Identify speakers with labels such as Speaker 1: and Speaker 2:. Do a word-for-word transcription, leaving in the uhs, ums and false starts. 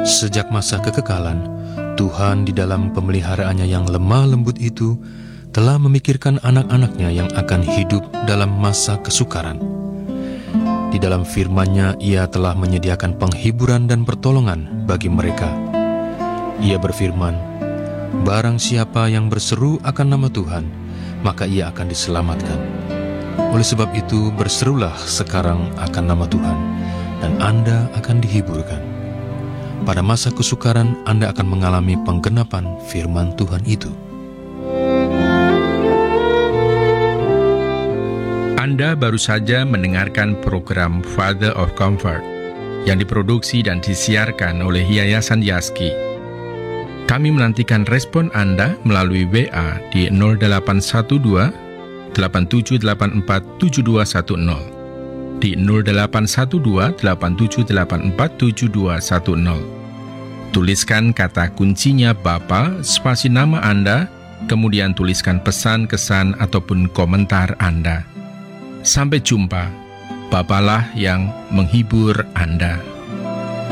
Speaker 1: Sejak masa kekekalan, Tuhan di dalam pemeliharaannya yang lemah lembut itu telah memikirkan anak-anaknya yang akan hidup dalam masa kesukaran. Di dalam firman-Nya Ia telah menyediakan penghiburan dan pertolongan bagi mereka. Ia berfirman, "Barang siapa yang berseru akan nama Tuhan, maka ia akan diselamatkan." Oleh sebab itu, berserulah sekarang akan nama Tuhan, dan Anda akan dihiburkan. Pada masa kesukaran, Anda akan mengalami penggenapan firman Tuhan itu.
Speaker 2: Anda baru saja mendengarkan program Father of Comfort yang diproduksi dan disiarkan oleh Yayasan Yaski. Kami menantikan respon Anda melalui W A di nol delapan satu dua delapan tujuh delapan empat tujuh dua satu nol, di nol delapan satu dua delapan tujuh delapan empat tujuh dua satu nol. Tuliskan kata kuncinya Bapa, spasi nama Anda, kemudian tuliskan pesan, kesan, ataupun komentar Anda. Sampai jumpa, Bapalah yang menghibur Anda.